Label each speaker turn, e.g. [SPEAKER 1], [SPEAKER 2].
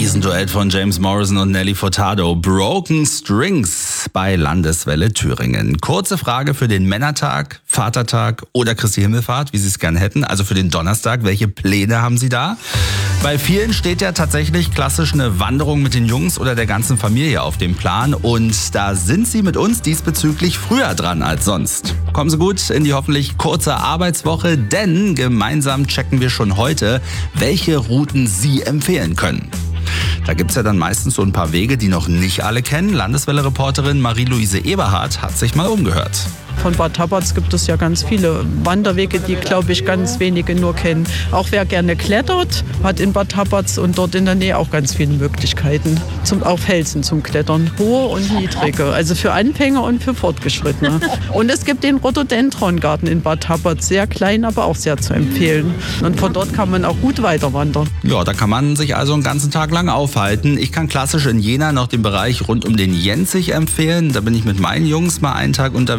[SPEAKER 1] Riesenduett von James Morrison und Nelly Furtado. Broken Strings bei Landeswelle Thüringen. Kurze Frage für den Männertag, Vatertag oder Christi Himmelfahrt, wie Sie es gern hätten. Also für den Donnerstag. Welche Pläne haben Sie da? Bei vielen steht ja tatsächlich klassisch eine Wanderung mit den Jungs oder der ganzen Familie auf dem Plan. Und da sind Sie mit uns diesbezüglich früher dran als sonst. Kommen Sie gut in die hoffentlich kurze Arbeitswoche, denn gemeinsam checken wir schon heute, welche Routen Sie empfehlen können. Da gibt's ja dann meistens so ein paar Wege, die noch nicht alle kennen. Landeswelle-Reporterin Marie-Louise Eberhardt hat sich mal umgehört.
[SPEAKER 2] Von Bad Tabatz gibt es ja ganz viele Wanderwege, die, glaube ich, ganz wenige nur kennen. Auch wer gerne klettert, hat in Bad Tabatz und dort in der Nähe auch ganz viele Möglichkeiten auf Felsen zum Klettern. Hohe und niedrige, also für Anfänger und für Fortgeschrittene. Und es gibt den Rhododendrongarten in Bad Tabatz, sehr klein, aber auch sehr zu empfehlen. Und von dort kann man auch gut weiter wandern.
[SPEAKER 1] Ja, da kann man sich also einen ganzen Tag lang aufhalten. Ich kann klassisch in Jena noch den Bereich rund um den Jenzig empfehlen. Da bin ich mit meinen Jungs mal einen Tag unterwegs.